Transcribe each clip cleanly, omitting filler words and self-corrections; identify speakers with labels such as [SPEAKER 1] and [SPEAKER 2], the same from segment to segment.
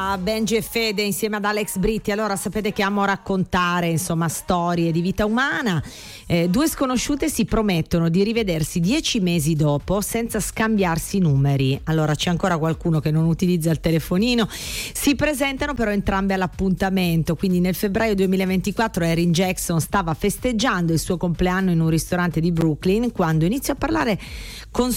[SPEAKER 1] da Benji e Fede insieme ad Alex Britti. Allora, sapete che amo raccontare, insomma, storie di vita umana. Due sconosciute si promettono di rivedersi 10 mesi dopo senza scambiarsi numeri. Allora, c'è ancora qualcuno che non utilizza il telefonino. Si presentano però entrambe all'appuntamento. Quindi nel febbraio 2024 Erin Jackson stava festeggiando il suo compleanno in un ristorante di Brooklyn quando iniziò a parlare con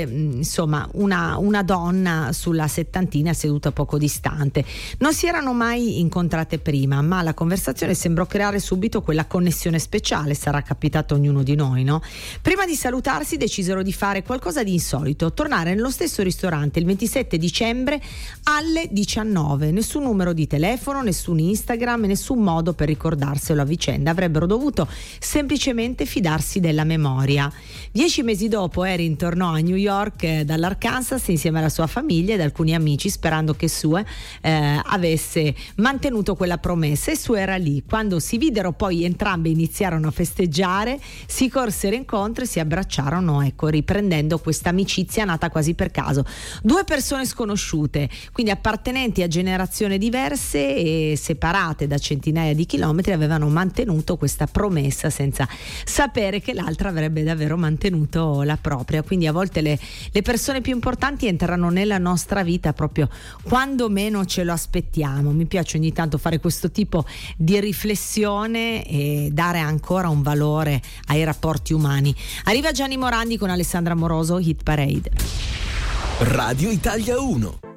[SPEAKER 1] una donna sulla settantina seduta poco distante. Non si erano mai incontrate prima, ma la conversazione sembrò creare subito quella connessione speciale. Sarà capitato a ognuno di noi, no? Prima di salutarsi decisero di fare qualcosa di insolito, tornare nello stesso ristorante il 27 dicembre alle 19. Nessun numero di telefono, nessun Instagram, nessun modo per ricordarselo a vicenda. Avrebbero dovuto semplicemente fidarsi della memoria. 10 mesi dopo Erin tornò a New York dall'Arkansas insieme alla sua famiglia ed alcuni amici, sperando che Sue avesse mantenuto quella promessa, e Sue era lì. Quando si videro poi entrambe iniziarono a festeggiare, si corsero incontro e si abbracciarono, ecco, riprendendo questa amicizia nata quasi per caso. Due persone sconosciute, quindi appartenenti a generazioni diverse e separate da centinaia di chilometri, avevano mantenuto questa promessa senza sapere che l'altra avrebbe davvero mantenuto la propria. Quindi a volte le persone più importanti entrano nella nostra vita proprio quando meno ce lo aspettiamo. Mi piace ogni tanto fare questo tipo di riflessione e dare ancora un valore ai rapporti umani. Arriva Gianni Morandi con Alessandra Moroso, Hit Parade.
[SPEAKER 2] Radio Italia 1.